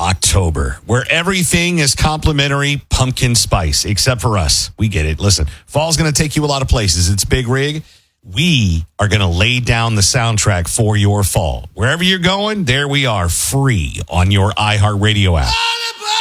October, where everything is complimentary pumpkin spice, except for us. We get it. Listen, fall's going to take you a lot of places. It's Big Rig. We are going to lay down the soundtrack for your fall. Wherever you're going, there we are, free on your iHeartRadio app.